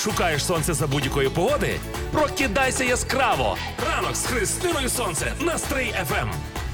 Шукаєш сонце за будь-якої погоди? Прокидайся яскраво! Ранок з Христиною Сонце на Стрий ФМ.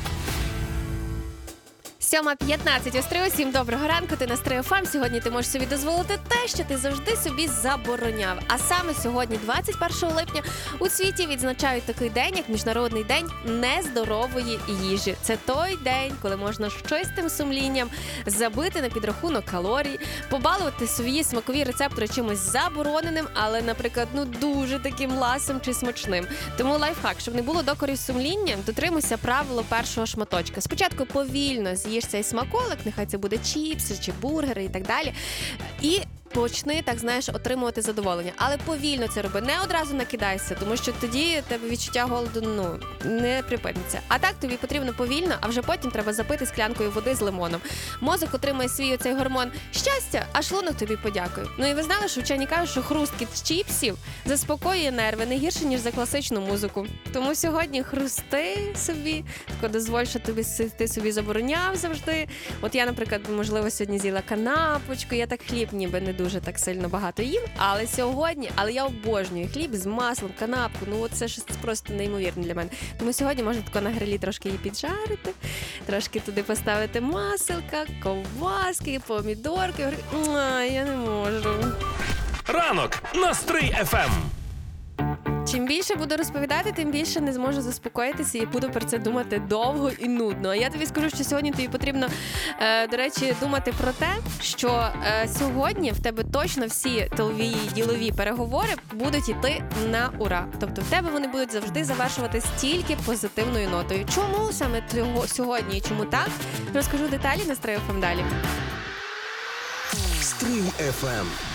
7:15 у Стрию. Всім доброго ранку, ти на Стрий ФМ. Сьогодні ти можеш собі дозволити те, що ти завжди собі забороняв. А саме сьогодні, 21 липня, у світі відзначають такий день, як Міжнародний день нездорової їжі. Це той день, коли можна з чистим сумлінням забити на підрахунок калорій, побалувати свої смакові рецептори чимось забороненим, але, наприклад, дуже таким ласим чи смачним. Тому лайфхак, щоб не було докорів сумління, дотримуйся правила першого шматочка. Спочатку повільно з'їж цей смаколик, нехай це буде чіпси чи бургери і так далі. І почни, так знаєш, отримувати задоволення. Але повільно це роби, не одразу накидайся, тому що тоді тебе відчуття голоду не припиниться. А так тобі потрібно повільно, а вже потім треба запити склянкою води з лимоном. Мозок отримує свій оцей гормон щастя, а шлунок тобі подякує. І ви знали, що вчені кажуть, що хрусткіт чіпсів заспокоює нерви не гірше, ніж за класичну музику. Тому сьогодні хрусти собі, тако дозволь, що ти собі забороняв завжди. От я, наприклад, можливо, сьогодні з'їла канапочку, я так хліб ніби не дуже так сильно багато їм, але я обожнюю хліб з маслом, канапку, це щось просто неймовірне для мене. Тому сьогодні можна тако на грилі трошки її піджарити, трошки туди поставити маселка, ковбаски, помідорки. Я не можу. Ранок на Стрий ФМ. Чим більше буду розповідати, тим більше не зможу заспокоїтися і буду про це думати довго і нудно. А я тобі скажу, що сьогодні тобі потрібно, до речі, думати про те, що сьогодні в тебе точно всі твої ділові переговори будуть йти на ура. Тобто в тебе вони будуть завжди завершуватись тільки позитивною нотою. Чому саме сьогодні і чому так? Розкажу деталі на Стрий ФМ далі. Стрий ФМ.